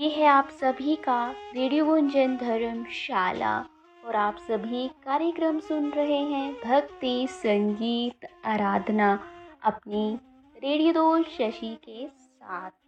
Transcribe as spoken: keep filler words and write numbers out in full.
ये है आप सभी का रेडियो गुंजन धर्मशाला और आप सभी कार्यक्रम सुन रहे हैं भक्ति संगीत आराधना अपनी रेडियो दोस्त शशि के साथ।